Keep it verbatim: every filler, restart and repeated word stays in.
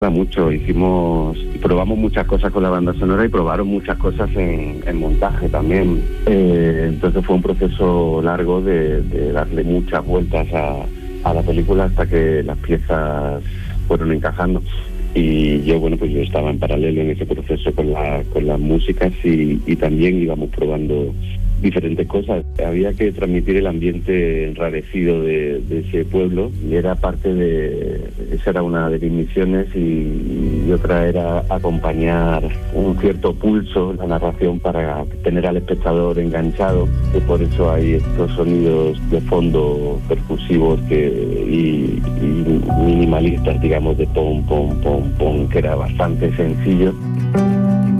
Mucho, hicimos, probamos muchas cosas con la banda sonora y probaron muchas cosas en, en montaje también. Eh, entonces fue un proceso largo de, de darle muchas vueltas a, a la película hasta que las piezas fueron encajando. Y yo, bueno, pues yo estaba en paralelo en ese proceso con, la, con las músicas y, y también íbamos probando diferentes cosas. Había que transmitir el ambiente enrarecido de, de ese pueblo y era parte de... Esa era una de mis misiones y, y otra era acompañar un cierto pulso en la narración para tener al espectador enganchado, y por eso hay estos sonidos de fondo percusivos que, y, y minimalistas, digamos, de pom, pom, pom, pom, que era bastante sencillo.